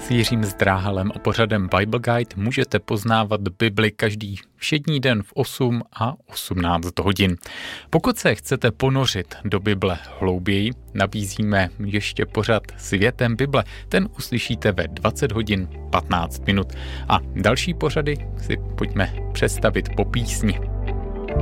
S Jiřím Zdráhalem a pořadem Bible Guide můžete poznávat Bibli každý všední den v 8 a 18 hodin. Pokud se chcete ponořit do Bible hlouběji, nabízíme ještě pořad Světem Bible. Ten uslyšíte ve 20 hodin 15 minut. A další pořady si pojďme představit po písni.